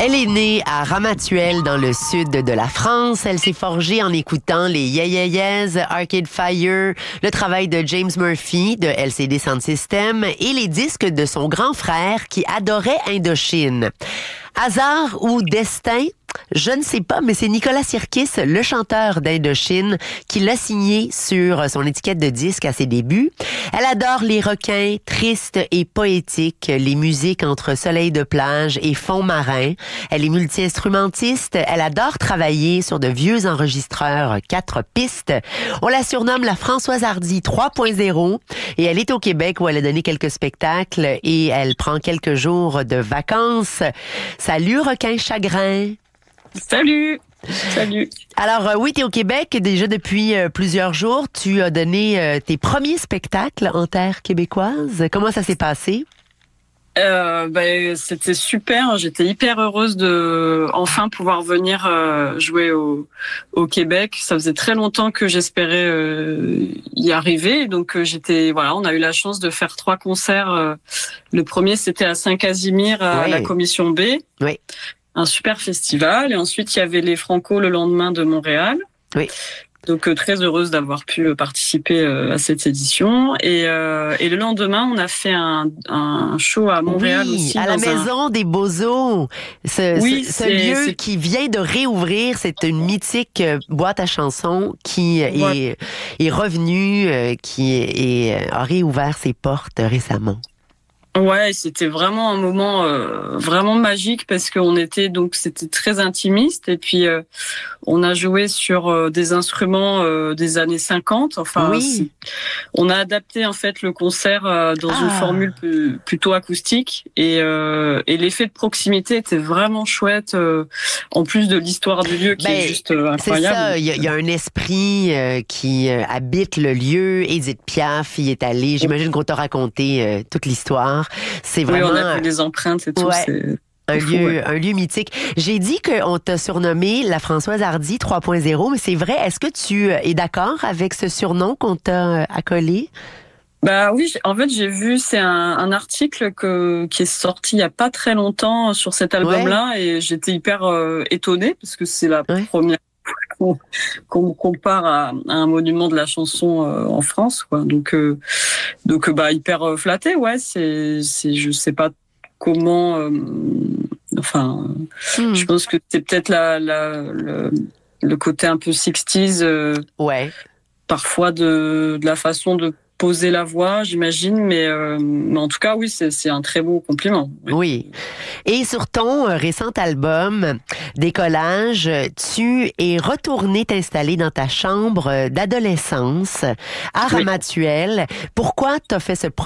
Elle est née à Ramatuelle, dans le sud de la France. Elle s'est forgée en écoutant les Yeah Yeah Yeahs, Arcade Fire, le travail de James Murphy de LCD Soundsystem et les disques de son grand frère qui adorait Indochine. Hasard ou destin? Je ne sais pas, mais c'est Nicolas Sirkis, le chanteur d'Indochine, qui l'a signé sur son étiquette de disque à ses débuts. Elle adore les requins tristes et poétiques, les musiques entre soleil de plage et fond marin. Elle est multi-instrumentiste. Elle adore travailler sur de vieux enregistreurs 4 pistes. On la surnomme la Françoise Hardy 3.0 et elle est au Québec où elle a donné quelques spectacles et elle prend quelques jours de vacances. Salut, requin chagrin! Salut! Salut! Alors oui, tu es au Québec déjà depuis plusieurs jours. Tu as donné tes premiers spectacles en terre québécoise. Comment ça s'est passé? C'était super. J'étais hyper heureuse de enfin pouvoir venir jouer au Québec. Ça faisait très longtemps que j'espérais y arriver. Donc on a eu la chance de faire 3 concerts. Le premier, c'était à Saint-Casimir à la Commission B. Oui. Un super festival. Et ensuite, il y avait les Franco le lendemain de Montréal. Oui. Donc très heureuse d'avoir pu participer à cette édition. Et le lendemain, on a fait un show à Montréal aussi. À la Maison des Beaux-Eaux. Ce lieu qui vient de réouvrir, c'est une mythique boîte à chansons qui est revenue, a réouvert ses portes récemment. Ouais, c'était vraiment un moment vraiment magique parce c'était très intimiste et puis on a joué sur des instruments des années 50. On a adapté en fait le concert dans une formule plutôt acoustique et l'effet de proximité était vraiment chouette en plus de l'histoire du lieu qui est juste incroyable. C'est ça, il y a un esprit qui habite le lieu. Edith Piaf y est allée. J'imagine qu'on t'a raconté toute l'histoire. C'est vraiment. Oui, on a fait des empreintes et tout. Ouais. C'est un lieu mythique. J'ai dit qu'on t'a surnommé la Françoise Hardy 3.0, mais c'est vrai. Est-ce que tu es d'accord avec ce surnom qu'on t'a accolé? Bah oui, en fait, j'ai vu, c'est un article qui est sorti il y a pas très longtemps sur cet album-là et j'étais hyper étonnée parce que c'est la première qu'on compare à un monument de la chanson en France, quoi. Donc hyper flatté, je sais pas comment, je pense que c'est peut-être le côté un peu 60s, parfois de la façon de poser la voix, j'imagine, mais en tout cas, oui, c'est un très beau compliment. Oui. Et sur ton récent album, Décollage, tu es retourné t'installer dans ta chambre d'adolescence à Ramatuelle. Pourquoi t'as fait ce